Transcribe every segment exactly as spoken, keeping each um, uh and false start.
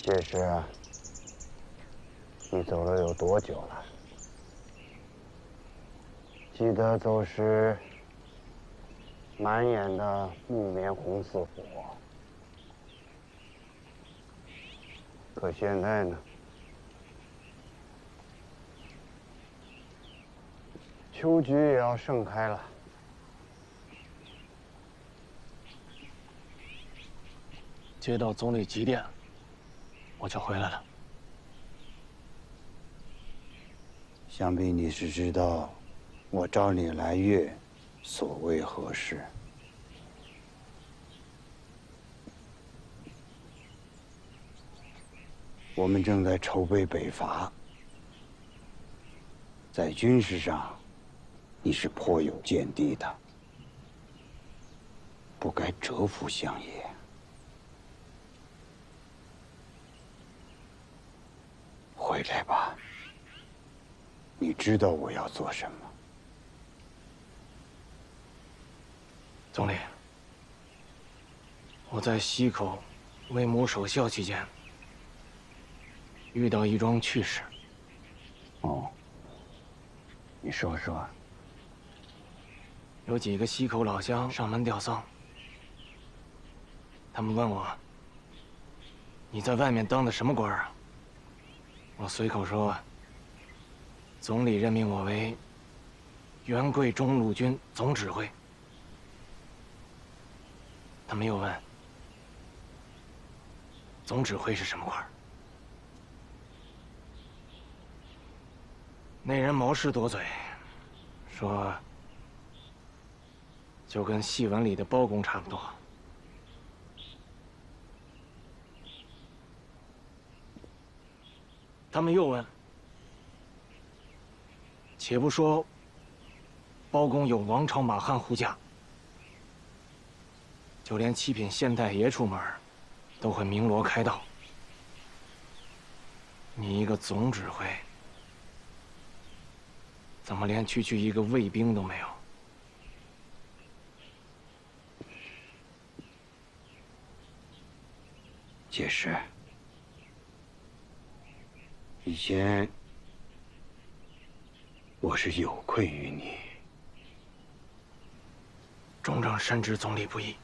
这是你走了有多久了？记得走时，满眼的木棉红似火。可现在呢？秋菊也要盛开了。 接到总理急电，我就回来了。 想必你是知道，我召你来粤，所为何事？我们正在筹备北伐，在军事上，你是颇有见地的，不该折服相爷。回来吧，你知道我要做什么。 总理，我在溪口为母守孝期间，遇到一桩趣事。 哦，你说说。 有几个溪口老乡上门吊丧，他们问我：“你在外面当的什么官啊？”我随口说：“总理任命我为元贵中路军总指挥。”他们又问：“总指挥是什么官？”那人谋事多嘴，说就跟戏文里的包公差不多。他们又问：“且不说包公有王朝马汉护驾，就连七品县太爷出门，都会鸣锣开道。你一个总指挥，怎么连区区一个卫兵都没有？” 解释。以前我是有愧于你。 中正深知总理不易，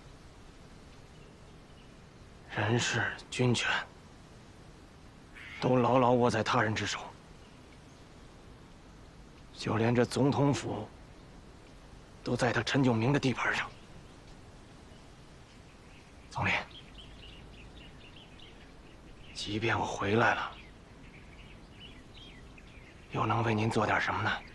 人事军权都牢牢握在他人之手，就连这总统府都在他陈炯明的地盘上。总理，即便我回来了，又能为您做点什么呢？